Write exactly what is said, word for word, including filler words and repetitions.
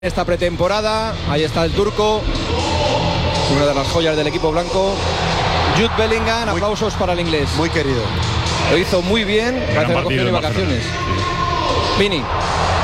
Esta pretemporada, ahí está el turco, una de las joyas del equipo blanco. Jude Bellingham, muy, aplausos para el inglés. Muy querido. Lo hizo muy bien, parece que cogió de vacaciones. Sí. Vini.